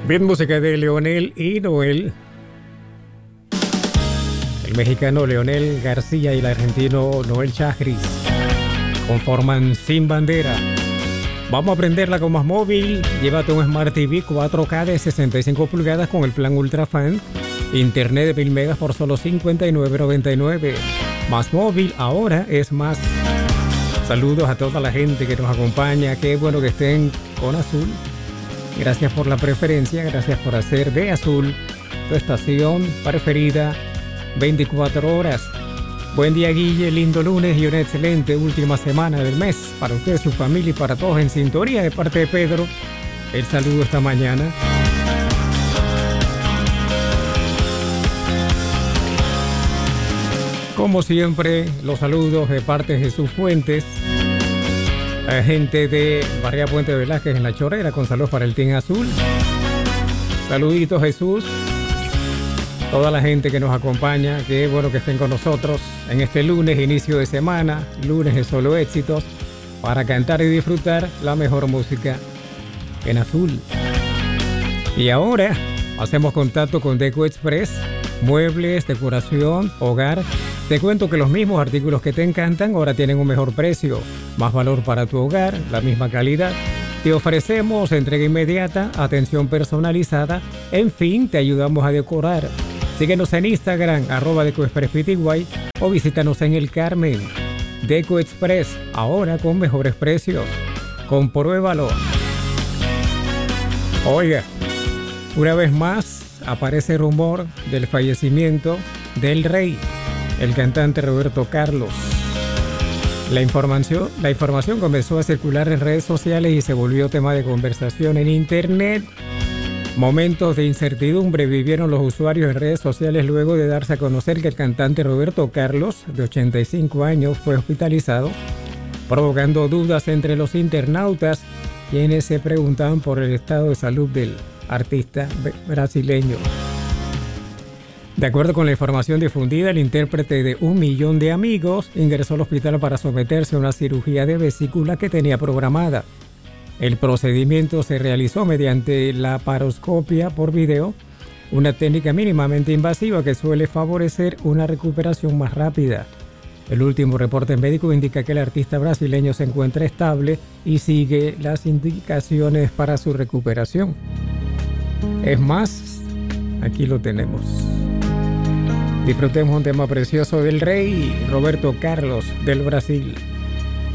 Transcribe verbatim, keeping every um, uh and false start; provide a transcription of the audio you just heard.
Bien, música de Leonel y Noel. El mexicano Leonel García y el argentino Noel Chagris conforman Sin Bandera. Vamos a prenderla con Más Móvil. Llévate un Smart T V cuatro K de sesenta y cinco pulgadas con el plan Ultra Fan. Internet de mil megas por solo cincuenta y nueve noventa y nueve. Más Móvil ahora es más. Saludos a toda la gente que nos acompaña. Qué bueno que estén con Azul. Gracias por la preferencia. Gracias por hacer de Azul tu estación preferida veinticuatro horas. Buen día, Guille. Lindo lunes y una excelente última semana del mes para usted, su familia y para todos en sintonía. De parte de Pedro, el saludo esta mañana. Como siempre, los saludos de parte de Jesús Fuentes, la gente de Barria Puente Velázquez en La Chorrera, con saludos para el Team Azul. Saluditos, Jesús. Toda la gente que nos acompaña, qué bueno que estén con nosotros en este lunes, inicio de semana, lunes de solo éxitos, para cantar y disfrutar la mejor música en Azul. Y ahora hacemos contacto con Deco Express, muebles, decoración, hogar. Te cuento que los mismos artículos que te encantan ahora tienen un mejor precio, más valor para tu hogar, la misma calidad. Te ofrecemos entrega inmediata, atención personalizada, en fin, te ayudamos a decorar. Síguenos en Instagram, arroba Deco Express P T Y, o visítanos en El Carmen. Deco Express, ahora con mejores precios. Compruébalo. Oiga, una vez más aparece rumor del fallecimiento del rey, el cantante Roberto Carlos. La información, la información comenzó a circular en redes sociales y se volvió tema de conversación en internet. Momentos de incertidumbre vivieron los usuarios en redes sociales luego de darse a conocer que el cantante Roberto Carlos, de ochenta y cinco años, fue hospitalizado, provocando dudas entre los internautas, quienes se preguntaban por el estado de salud del artista brasileño. De acuerdo con la información difundida, el intérprete de Un Millón de Amigos ingresó al hospital para someterse a una cirugía de vesícula que tenía programada. El procedimiento se realizó mediante la laparoscopia por video, una técnica mínimamente invasiva que suele favorecer una recuperación más rápida. El último reporte médico indica que el artista brasileño se encuentra estable y sigue las indicaciones para su recuperación. Es más, aquí lo tenemos. Disfrutemos un tema precioso del rey Roberto Carlos del Brasil.